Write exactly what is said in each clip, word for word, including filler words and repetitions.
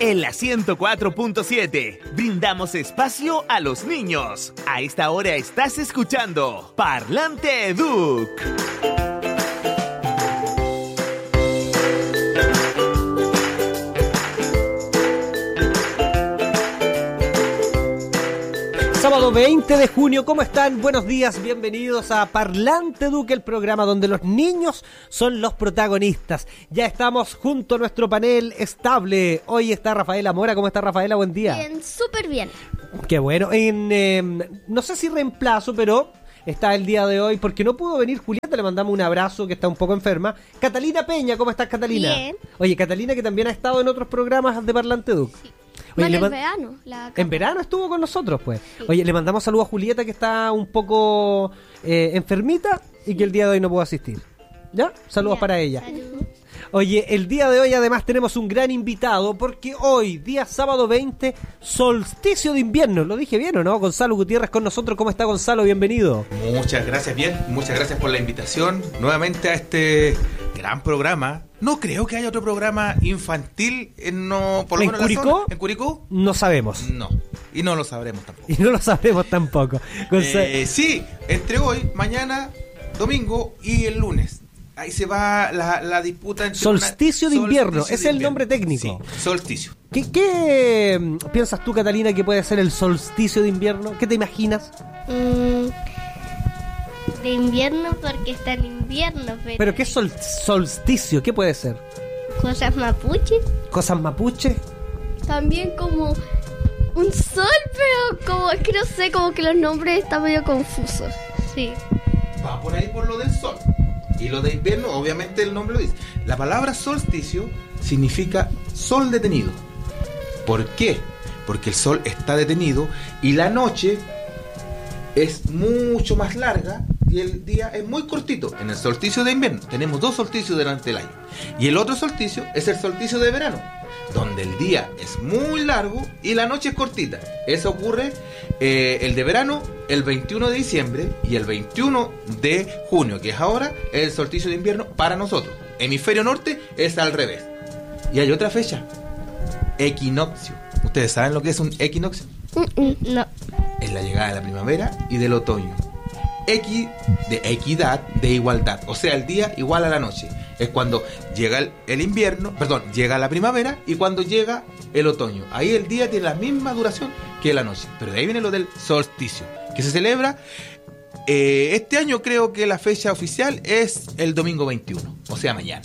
En la ciento cuatro punto siete, brindamos espacio a los niños. A esta hora estás escuchando Parlante Educ. Sábado veinte de junio, ¿cómo están? Buenos días, bienvenidos a Parlante Educ, el programa donde los niños son los protagonistas. Ya estamos junto a nuestro panel estable. Hoy está Rafaela Mora. ¿Cómo está, Rafaela? Buen día. Bien, súper bien. Qué bueno. En, eh, no sé si reemplazo, pero está el día de hoy porque no pudo venir Julieta. Le mandamos un abrazo, que está un poco enferma. Catalina Peña, ¿cómo estás, Catalina? Bien. Oye, Catalina, que también ha estado en otros programas de Parlante Educ. Sí. Oye, Bueno, le en man- verano. La En verano estuvo con nosotros, pues. Sí. Oye, le mandamos saludos a Julieta, que está un poco eh, enfermita y que el día de hoy no pudo asistir. ¿Ya? Saludos Ya, para ella. saludos. Oye, el día de hoy además tenemos un gran invitado porque hoy, día sábado veinte, solsticio de invierno. ¿Lo dije bien o no? Gonzalo Gutiérrez con nosotros. ¿Cómo está, Gonzalo? Bienvenido. Muchas gracias, bien. Muchas gracias por la invitación nuevamente a este gran programa. No creo que haya otro programa infantil en, no, por lo ¿En menos en la Curicó? zona. ¿En Curicó? No sabemos. No. Y no lo sabremos tampoco. Y no lo sabemos tampoco. Gonza- Eh, sí, entre hoy, mañana, domingo y el lunes. Ahí se va la, la disputa entre Solsticio de una- invierno, solsticio es de el invierno. nombre técnico. Sí, solsticio. ¿Qué, qué mm, piensas tú, Catalina, que puede ser el solsticio de invierno? ¿Qué te imaginas? Mm, de invierno porque está en invierno, pero, ¿Pero qué es sol- solsticio? ¿Qué puede ser? cosas mapuche. ¿Cosas mapuche? También como un sol, pero como es que no sé, como que los nombres están medio confusos. Sí. Va por ahí por lo del sol. Y lo de invierno, obviamente el nombre lo dice. La palabra solsticio significa sol detenido. ¿Por qué? Porque el sol está detenido y la noche es mucho más larga y el día es muy cortito. En el solsticio de invierno tenemos dos solsticios durante el año. Y el otro solsticio es el solsticio de verano, donde el día es muy largo y la noche es cortita. Eso ocurre eh, el de verano el veintiuno de diciembre y el veintiuno de junio, que es ahora el solsticio de invierno para nosotros. Hemisferio norte es al revés. Y hay otra fecha, equinoccio. ¿Ustedes saben lo que es un equinoccio? Mm, mm, no. Es la llegada de la primavera y del otoño. Equi de equidad, de igualdad. O sea, el día igual a la noche. Es cuando llega el, el invierno, perdón, llega la primavera y cuando llega el otoño. Ahí el día tiene la misma duración que la noche. Pero de ahí viene lo del solsticio, que se celebra eh, este año. Creo que la fecha oficial es el domingo veintiuno, o sea, mañana.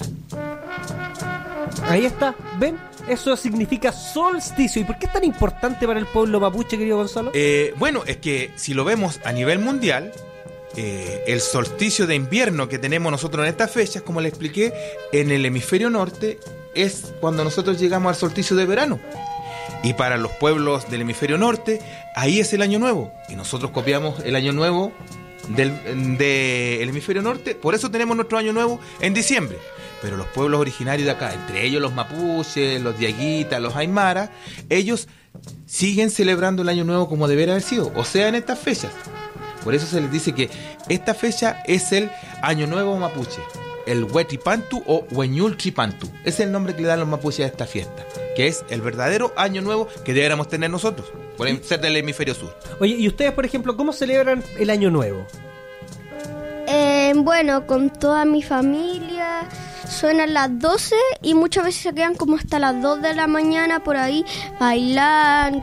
Ahí está, ¿ven? Eso significa solsticio. ¿Y por qué es tan importante para el pueblo mapuche, querido Gonzalo? Eh, bueno, es que si lo vemos a nivel mundial, eh, el solsticio de invierno que tenemos nosotros en estas fechas, como le expliqué, en el hemisferio norte es cuando nosotros llegamos al solsticio de verano. Y para los pueblos del hemisferio norte, ahí es el año nuevo. Y nosotros copiamos el año nuevo del de el hemisferio norte, por eso tenemos nuestro año nuevo en diciembre. Pero los pueblos originarios de acá, entre ellos los mapuches, los diaguitas, los aymaras, ellos siguen celebrando el año nuevo como debería haber sido, o sea, en estas fechas. Por eso se les dice que esta fecha es el año nuevo mapuche, el Huetipantu o Hueñultripantu. Ese es el nombre que le dan los mapuches a esta fiesta, que es el verdadero año nuevo que deberíamos tener nosotros, por ser del hemisferio sur. Oye, ¿y ustedes, por ejemplo, cómo celebran el año nuevo? Eh, bueno, con toda mi familia. Suenan las doce y muchas veces se quedan como hasta las dos de la mañana por ahí, bailan,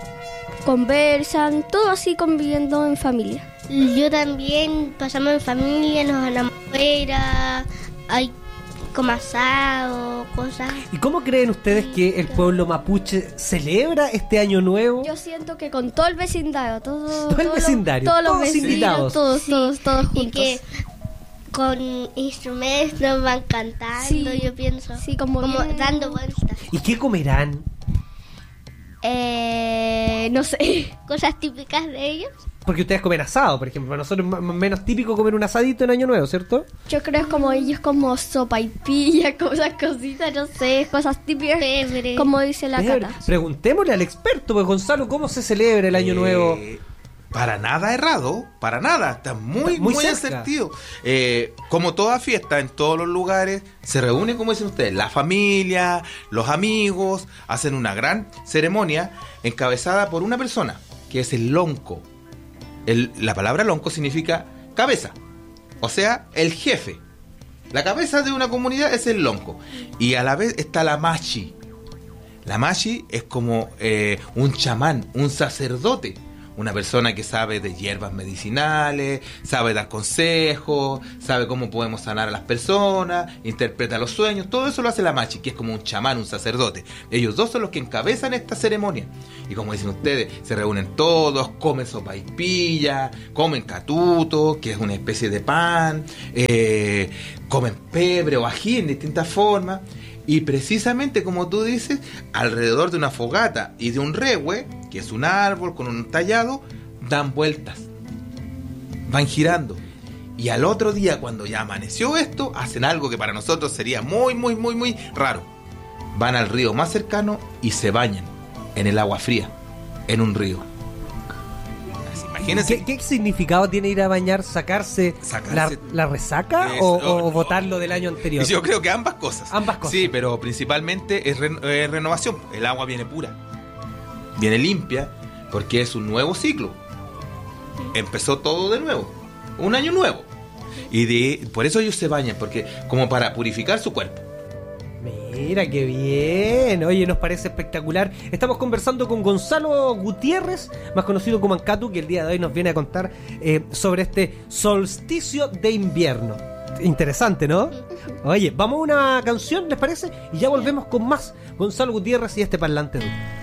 conversan, todo así conviviendo en familia. Yo también, pasamos en familia, nos ganamos afuera, hay como asado, cosas. ¿Y cómo creen ustedes que el pueblo mapuche celebra este año nuevo? Yo siento que con todo el vecindario, todo, Todo el todos vecindario, los, todos los todos vecinos, invitados. todos, Sí. todos, todos Y juntos. que con instrumentos nos van cantando, Sí. yo pienso. Sí, como como bien- dando vueltas. ¿Y qué comerán? Eh, no sé. Cosas típicas de ellos. Porque ustedes comen asado, por ejemplo. Para nosotros es más más o menos típico comer un asadito en Año Nuevo, ¿cierto? Yo creo que como ellos como sopa y pilla, como esas cositas, no sé, cosas típicas, Pebre. como dice la Pebre. Cata. Preguntémosle al experto, pues Gonzalo, ¿cómo se celebra el Año Eh, Nuevo? para nada errado, para nada, está muy, Está muy muy cerca. asertivo. Eh, como toda fiesta, en todos los lugares, se reúne, como dicen ustedes, la familia, los amigos, hacen una gran ceremonia encabezada por una persona, que es el lonco. El, la palabra lonco significa cabeza, o sea, el jefe. La cabeza de una comunidad es el lonco. Y a la vez está la machi. La machi es como eh, un chamán, un sacerdote. Una persona que sabe de hierbas medicinales, sabe dar consejos, sabe cómo podemos sanar a las personas, interpreta los sueños. Todo eso lo hace la machi, que es como un chamán, un sacerdote. Ellos dos son los que encabezan esta ceremonia. Y como dicen ustedes, se reúnen todos, comen sopaipilla, comen catuto, que es una especie de pan, eh, comen pebre o ají en distintas formas. Y precisamente, como tú dices, alrededor de una fogata y de un rehue, que es un árbol con un tallado, dan vueltas, van girando. Y al otro día, cuando ya amaneció esto, hacen algo que para nosotros sería muy, muy, muy, muy raro. Van al río más cercano y se bañan en el agua fría, en un río. Imagínense. ¿Qué, ¿Qué significado tiene ir a bañar, sacarse, Sacarse- la, la resaca Es- o, oh, o no. botarlo del año anterior? Yo creo que ambas cosas. Ambas cosas. Sí, pero principalmente es, re- es renovación. El agua viene pura, viene limpia, porque es un nuevo ciclo. Empezó todo de nuevo, un año nuevo. Y de, por eso ellos se bañan, porque como para purificar su cuerpo. Mira, qué bien. Oye, nos parece espectacular. Estamos conversando con Gonzalo Gutiérrez, más conocido como Ancatu, que el día de hoy nos viene a contar eh, sobre este solsticio de invierno. Interesante, ¿no? Oye, vamos a una canción, ¿les parece? Y ya volvemos con más Gonzalo Gutiérrez y este Parlante Duque.